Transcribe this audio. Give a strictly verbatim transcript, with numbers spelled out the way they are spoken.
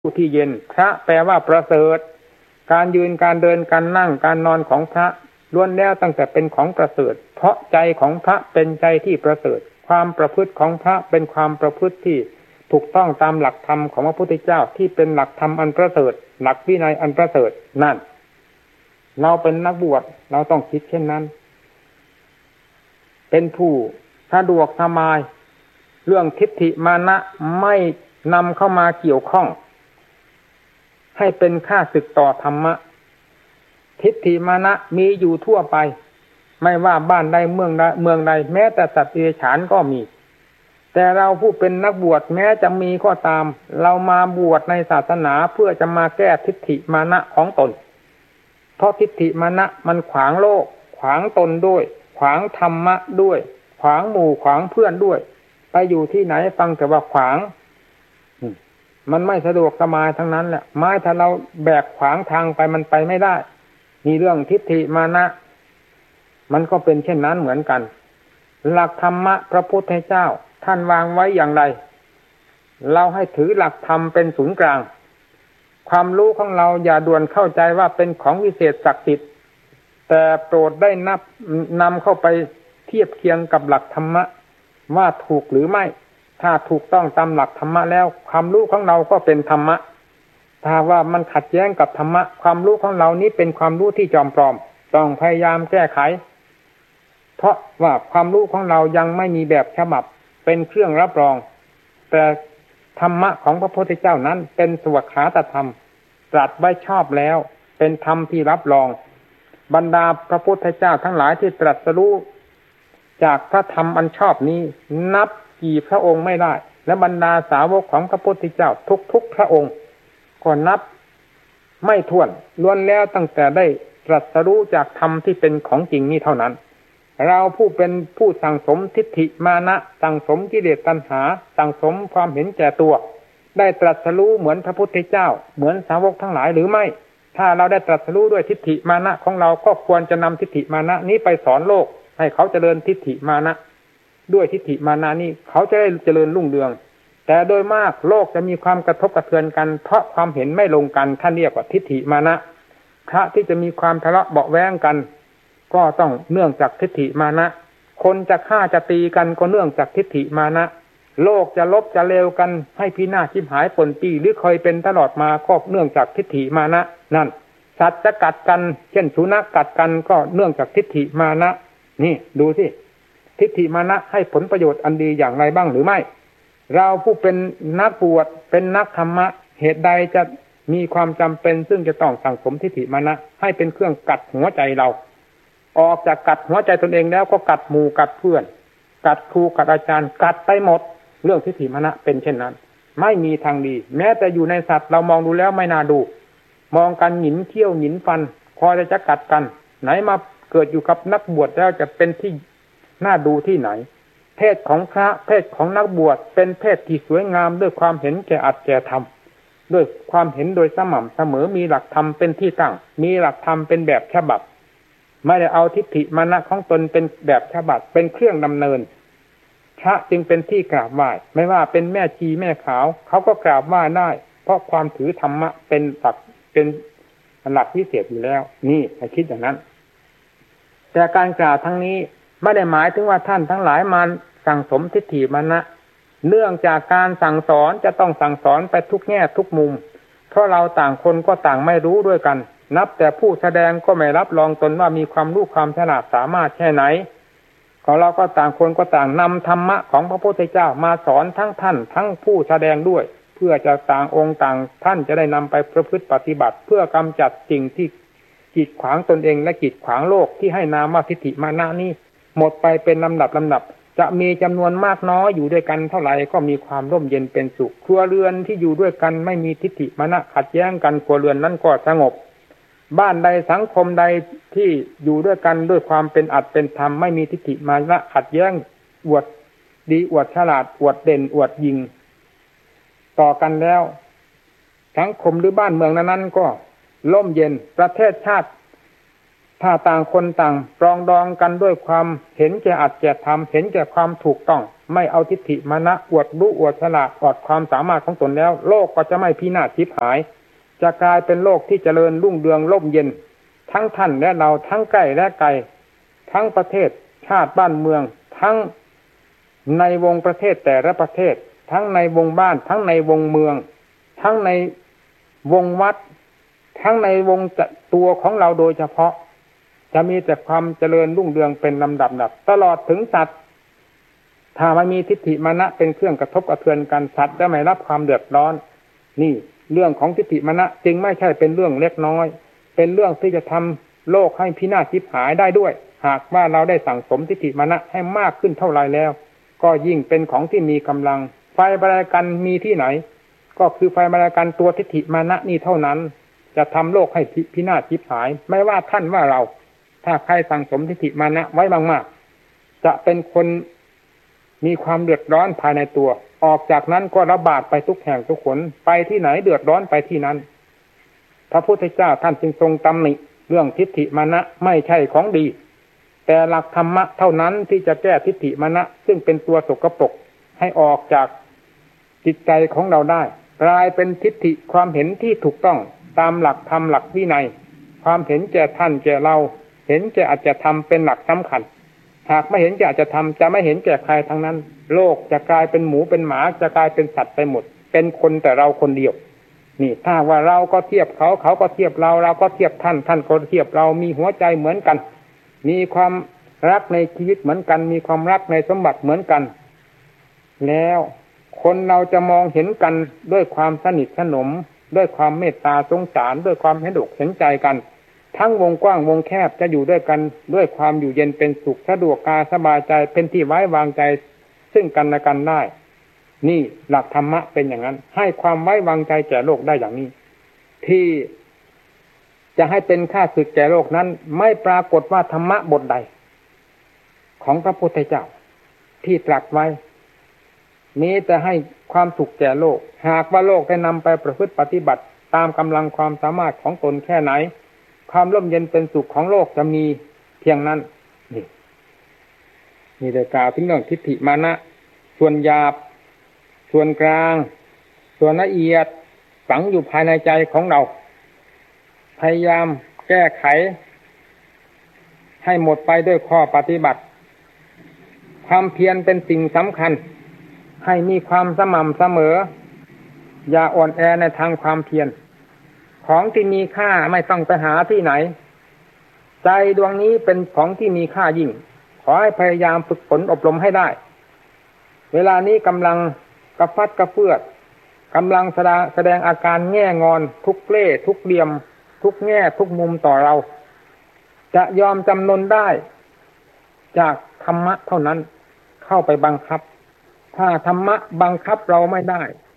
ผู้ที่เย็นพระแปลว่าประเสริฐการยืนการเดินการนั่งการนอนของพระล้วนแล้วตั้งแต่เป็นของประเสริฐเพราะใจของพระเป็นใจที่ประเสริฐความประพฤติของพระเป็นความประพฤติที่ถูกต้องตามหลักธรรมของพระพุทธเจ้าที่เป็นหลักธรรมอันประเสริฐหลักวินัยอันประเสริฐนั่นเราเป็นนักบวชเราต้องคิดเช่นนั้นเป็นผู้สะดวกสบายเรื่องทิฏฐิมานะไม่นำเข้ามาเกี่ยวข้องให้เป็นค่าศึกต่อธรรมะทิฏฐิมานะมีอยู่ทั่วไปไม่ว่าบ้านใดเมืองใดเมืองใดแม้แต่สัตว์เดรัจฉานก็มีแต่เราผู้เป็นนักบวชแม้จะมีก็ตามเรามาบวชในศาสนาเพื่อจะมาแก้ทิฏฐิมานะของตนเพราะทิฏฐิมานะมันขวางโลกขวางตนด้วยขวางธรรมะด้วยขวางหมู่ขวางเพื่อนด้วยไปอยู่ที่ไหนฟังแต่ว่าขวางมันไม่สะดวกสบายทั้งนั้นแหละไม้ถ้าเราแบกขวางทางไปมันไปไม่ได้มีเรื่องทิฏฐิมานะมันก็เป็นเช่นนั้นเหมือนกันหลักธรรมะพระพุทธเจ้าท่านวางไว้อย่างไรเราให้ถือหลักธรรมเป็นศูนย์กลางความรู้ของเราอย่าด่วนเข้าใจว่าเป็นของวิเศษศักดิ์สิทธิ์แต่โปรดได้นับนำเข้าไปเทียบเคียงกับหลักธรรมะว่าถูกหรือไม่ถ้าถูกต้องตามหลักธรรมะแล้วความรู้ของเราก็เป็นธรรมะถ้าว่ามันขัดแย้งกับธรรมะความรู้ของเรานี้เป็นความรู้ที่จอมปลอมต้องพยายามแก้ไขเพราะว่าความรู้ของเรายังไม่มีแบบฉบับเป็นเครื่องรับรองแต่ธรรมะของพระพุทธเจ้านั้นเป็นสวขาตธรรมตรัสไว้ชอบแล้วเป็นธรรมที่รับรองบรรดาพระพุทธเจ้าทั้งหลายที่ตรัสรู้จากพระธรรมอันชอบนี้นับกี่พระองค์ไม่ได้และบรรดาสาวกของพระพุทธเจ้าทุกๆพระองค์ก็นับไม่ถ้วนล้วนแล้วตั้งแต่ได้ตรัสรู้จากธรรมที่เป็นของจริงนี้เท่านั้นเราผู้เป็นผู้สั่งสมทิฏฐิมานะสั่งสมกิเลสตัณหาสั่งสมความเห็นแก่ตัวได้ตรัสรู้เหมือนพระพุทธเจ้าเหมือนสาวกทั้งหลายหรือไม่ถ้าเราได้ตรัสรู้ด้วยทิฏฐิมานะของเราก็ควรจะนำทิฏฐิมานะนี้ไปสอนโลกให้เขาเจริญทิฏฐิมานะด้วยทิฏฐิมานะนี้เขาจะได้เจริญรุ่งเรืองแต่โดยมากโลกจะมีความกระทบกระเทือนกันเพราะความเห็นไม่ลงกันท่านเรียกว่าทิฏฐิมานะพระที่จะมีความทะเลาะเบาะแว้งกันก็ต้องเนื่องจากทิฏฐิมานะคนจะฆ่าจะตีกันก็เนื่องจากทิฏฐิมานะโลกจะลบจะเลวกันให้พินาศชิบหายปนปี้หรือเคยเป็นตลอดมาก็เนื่องจากทิฏฐิมานะนั่นสัตว์จะกัดกันเช่นสุนัขกัดกันก็เนื่องจากทิฏฐิมานะนี่ดูสิทิฏฐิมานะให้ผลประโยชน์อันดีอย่างไรบ้างหรือไม่เราผู้เป็นนักบวชเป็นนักธรรมะเหตุใดจะมีความจำเป็นซึ่งจะต้องสั่งสมทิฏฐิมานะให้เป็นเครื่องกัดหัวใจเราออกจากกัดหัวใจตนเองแล้วก็กัดหมู่กัดเพื่อนกัดครูกัดอาจารย์กัดไปหมดเรื่องทิฏฐิมานะเป็นเช่นนั้นไม่มีทางดีแม้แต่อยู่ในสัตว์เรามองดูแล้วไม่น่าดูมองกันหยินเขี้ยวหยินฟันคอยจะกัดกันไหนมาเกิดอยู่กับนักบวชแล้วจะเป็นที่น่าดูที่ไหนเพศของพระเพศของนักบวชเป็นเพศที่สวยงามด้วยความเห็นแก่อัตแก่ธรรมด้วยความเห็นโดยสม่ำเสมอมีหลักธรรมเป็นที่ตั้งมีหลักธรรมเป็นแบบฉบับไม่ได้เอาทิฏฐิมานะของตนเป็นแบบฉบับเป็นเครื่องดำเนินพระจึงเป็นที่กราบไหว้ไม่ว่าเป็นแม่ชีแม่ขาวเขาก็กราบไหว้ได้เพราะความถือธรรมะเป็นหลักเป็นหลักพิเศษอยู่แล้วนี่ให้คิดอย่างนั้นแต่การกล่าวทั้งนี้ไม่ได้หมายถึงว่าท่านทั้งหลายมาสั่งสมทิฏฐิมานะเนื่องจากการสั่งสอนจะต้องสั่งสอนไปทุกแง่ทุกมุมเพราะเราต่างคนก็ต่างไม่รู้ด้วยกันนับแต่ผู้แสดงก็ไม่รับรองตนว่ามีความรู้ความฉลาดสามารถแค่ไหนของเราก็ต่างคนก็ต่างนำธรรมะของพระพุทธเจ้ามาสอนทั้งท่านทั้งผู้แสดงด้วยเพื่อจะต่างองค์ต่างท่านจะได้นำไปประพฤติปฏิบัติเพื่อกำจัดสิ่งที่กีดขวางตนเองและกีดขวางโลกที่ให้นามว่าทิฏฐิมานะนี้หมดไปเป็นลำดับลำดับจะมีจำนวนมากน้อยอยู่ด้วยกันเท่าไหร่ก็มีความร่มเย็นเป็นสุขครัวเรือนที่อยู่ด้วยกันไม่มีทิฏฐิมานะขัดแย้งกันครัวเรือนนั้นก็สงบบ้านใดสังคมใดที่อยู่ด้วยกันด้วยความเป็นอัตเป็นธรรมไม่มีทิฏฐิมานะขัดแย้งอวดดีอวดฉลาดอวดเด่นอวดยิงต่อกันแล้วสังคมหรือบ้านเมืองนั้นๆก็ร่มเย็นประเทศชาติถ้าต่างคนต่างปรองดองกันด้วยความเห็นแก่อัตแก่ธรรมเห็นแก่ความถูกต้องไม่เอาทิฏฐิมานะอวดรู้อวดฉลาดอวดความสามารถของตนแล้วโลกก็จะไม่พินาศชิบหายจะกลายเป็นโลกที่เจริญรุ่งเรืองร่มเย็นทั้งท่านและเราทั้งใกล้และไกลทั้งประเทศชาติบ้านเมืองทั้งในวงประเทศแต่ละประเทศทั้งในวงบ้านทั้งในวงเมืองทั้งในวงวัดทั้งในวงตัวของเราโดยเฉพาะจะมีแต่ความเจริญรุ่งเรืองเป็นลำดับดับตลอดถึงสัตว์ถ้าไม่มีทิฏฐิมานะเป็นเครื่องกระทบกระเทือนกันสัตว์จะไม่รับความเดือดร้อนนี่เรื่องของทิฏฐิมานะจึงไม่ใช่เป็นเรื่องเล็กน้อยเป็นเรื่องที่จะทำโลกให้พินาศชิบหายได้ด้วยหากว่าเราได้สั่งสมทิฏฐิมานะให้มากขึ้นเท่าไรแล้วก็ยิ่งเป็นของที่มีกำลังไฟบริการมีที่ไหนก็คือไฟบริการตัวทิฏฐิมานะนี่เท่านั้นจะทำโลกให้พินาศชิบหายไม่ว่าท่านว่าเราถ้าใครสั่งสมทิฏฐิมานะไว้มากๆจะเป็นคนมีความเดือดร้อนภายในตัวออกจากนั้นก็ระบาดไปทุกแห่งทุกคนไปที่ไหนเดือดร้อนไปที่นั้นพระพุทธเจ้าท่านจึงทรงตำหนิเรื่องทิฏฐิมานะไม่ใช่ของดีแต่หลักธรรมะเท่านั้นที่จะแก้ทิฏฐิมานะซึ่งเป็นตัวสกปรกให้ออกจากจิตใจของเราได้กลายเป็นทิฏฐิความเห็นที่ถูกต้องตามหลักธรรมหลักวินัยความเห็นแก่ท่านแก่เราเห็นแก่อาจจะทำเป็นหลักสำคัญหากไม่เห็นแก่อาจจะทำจะไม่เห็นแก่ใครทั้งนั้นโลกจะกลายเป็นหมูเป็นหมาจะกลายเป็นสัตว์ไปหมดเป็นคนแต่เราคนเดียวนี่ถ้าว่าเราก็เทียบเขาเขาก็เทียบเราเราก็เทียบท่านท่านก็เทียบเรามีหัวใจเหมือนกันมีความรักในชีวิตเหมือนกันมีความรักในสมบัติเหมือนกันแล้วคนเราจะมองเห็นกันด้วยความสนิทสนมด้วยความเมตตาสงสารด้วยความเห็นอกเห็นใจกันทั้งวงกว้างวงแคบจะอยู่ด้วยกันด้วยความอยู่เย็นเป็นสุขสะดวกกายสบายใจเป็นที่ไว้วางใจซึ่งกันและกันได้นี่หลักธรรมะเป็นอย่างนั้นให้ความไว้วางใจแก่โลกได้อย่างนี้ที่จะให้เป็นข้าศึกแก่โลกนั้นไม่ปรากฏว่าธรรมะบทใดของพระพุทธเจ้าที่ตรัสไว้นี้จะให้ความสุขแก่โลกหากว่าโลกได้นำไปประพฤติปฏิบัติตามกำลังความสามารถของตนแค่ไหนความร่มเย็นเป็นสุขของโลกจะมีเพียงนั้นนี่นี่ได้กล่าวถึงเรื่องทิฏฐิมานะส่วนหยาบส่วนกลางส่วนละเอียดฝังอยู่ภายในใจของเราพยายามแก้ไขให้หมดไปด้วยข้อปฏิบัติความเพียรเป็นสิ่งสำคัญให้มีความสม่ำเสมออย่าอ่อนแอในทางความเพียรของที่มีค่าไม่ต้องไปหาที่ไหนใจดวงนี้เป็นของที่มีค่ายิ่งขอให้พยายามฝึกฝนอบรมให้ได้เวลานี้กำลังกระฟัดกระเฟือดกำลังแสดงแสดงอาการแง่งอนทุกเล่ทุกเหลี่ยมทุกแง่ทุกมุมต่อเราจะยอมจำนนได้จากธรรมะเท่านั้นเข้าไปบังคับถ้าธรรมะบังคับเราไม่ได้